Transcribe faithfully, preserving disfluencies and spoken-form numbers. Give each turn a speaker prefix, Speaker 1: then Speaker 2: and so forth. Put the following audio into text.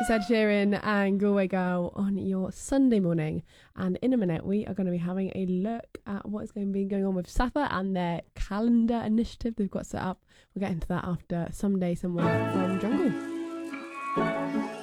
Speaker 1: It's Ed Sheeran and Galway Girl on your Sunday morning. And in a minute, we are going to be having a look at what is going to be going on with SAPA and their calendar initiative they've got set up. We'll get into that after Someday Somewhere from Jungle.